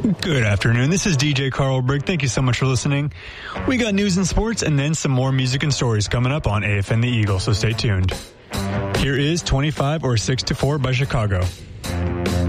Good afternoon. This is DJ Carl Brigg. Thank you so much for listening. We got news and sports and then some more music and stories coming up on AFN The Eagle, so stay tuned. Here is 25 or 6 to 4 by Chicago.